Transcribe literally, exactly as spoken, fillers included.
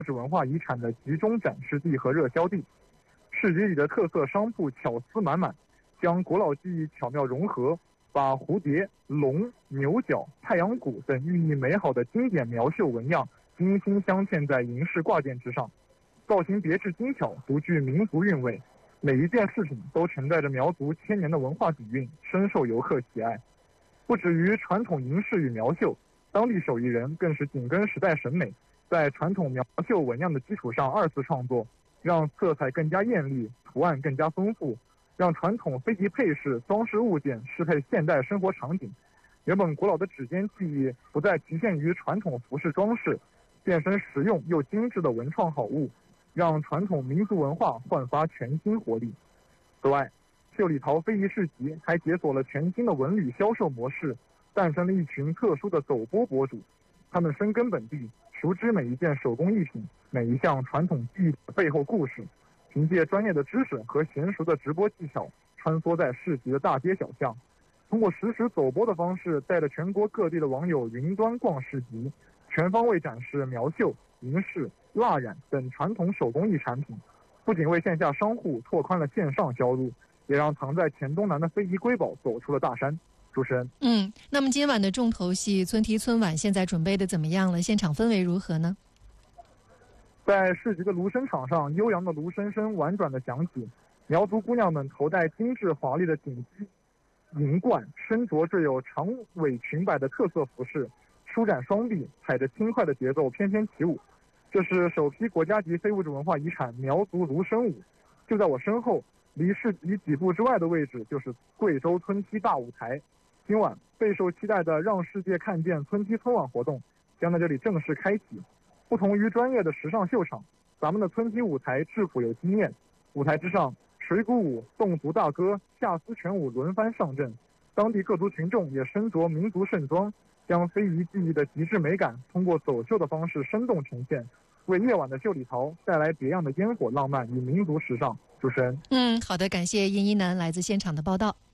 质文化遗产的集中展示地和热销地。市集里的特色商铺巧思满满，将国老技艺巧妙融合，把蝴蝶、龙、牛角、太阳鼓等寓意美好的经典苗绣纹样精心镶嵌在银饰挂件之上，造型别致精巧，独具民族韵味。每一件饰品都承载着苗族千年的文化底蕴，深受游客喜爱。不止于传统银饰与苗绣，当地手艺人更是紧跟时代审美，在传统苗绣纹样的基础上二次创作，让色彩更加艳丽，图案更加丰富，让传统非遗配饰、装饰物件适配现代生活场景。原本古老的指尖技艺不再局限于传统服饰装饰，变身实用又精致的文创好物，让传统民族文化焕发全新活力。此外，秀里陶非遗市集还解锁了全新的文旅销售模式，诞生了一群特殊的走播博主。他们深耕本地，熟知每一件手工艺品、每一项传统技艺的背后故事，凭借专业的知识和娴熟的直播技巧，穿梭在市集的大街小巷，通过实时走播的方式，带着全国各地的网友云端逛市集，全方位展示苗绣、银饰、蜡染等传统手工艺产品，不仅为线下商户拓宽了线上销路，也让藏在黔东南的非遗瑰宝走出了大山。主持人， 嗯，那么今晚的重头戏村提村晚现在准备的怎么样了？现场氛围如何呢？ 在市集的芦笙场上，悠扬的芦笙声婉转地响起，苗族姑娘们头戴精致华丽的锦鸡银冠，身着缀有长尾裙摆的特色服饰，舒展双臂，踩着轻快的节奏翩翩起舞。这是首批国家级非物质文化遗产苗族芦笙舞。就在我身后，离市集几步之外的位置就是贵州村梯大舞台。今晚备受期待的让世界看见村梯村晚活动将在这里正式开启。不同于专业的时尚秀场，咱们的村梯舞台质朴有经验。舞台之上，水鼓舞、侗族大歌、下丝拳舞轮番上阵，当地各族群众也身着民族盛装，将非遗技艺的极致美感通过走秀的方式生动呈现，为夜晚的秀里陶带来别样的烟火浪漫与民族时尚。主持人， 嗯，好的，感谢殷一楠来自现场的报道。